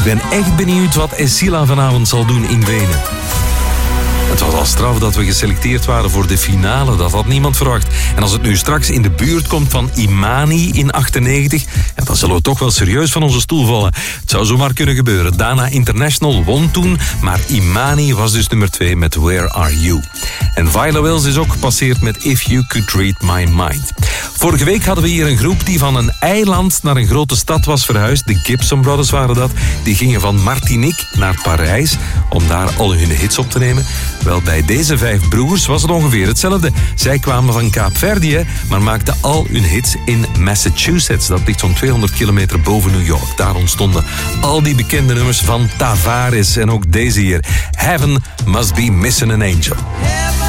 Ik ben echt benieuwd wat Esila vanavond zal doen in Wenen. Het was al straf dat we geselecteerd waren voor de finale. Dat had niemand verwacht. En als het nu straks in de buurt komt van Imani in 98... Ja, dan zullen we toch wel serieus van onze stoel vallen. Het zou zomaar kunnen gebeuren. Dana International won toen, maar Imani was dus nummer 2 met Where Are You. En Viola Wills is ook gepasseerd met If You Could Read My Mind. Vorige week hadden we hier een groep die van een eiland naar een grote stad was verhuisd. De Gibson Brothers waren dat. Die gingen van Martinique naar Parijs om daar al hun hits op te nemen. Wel, bij deze 5 broers was het ongeveer hetzelfde. Zij kwamen van Kaapverdië, maar maakten al hun hits in Massachusetts. Dat ligt zo'n 200 kilometer boven New York. Daar ontstonden al die bekende nummers van Tavares. En ook deze hier. Heaven Must Be Missing an Angel.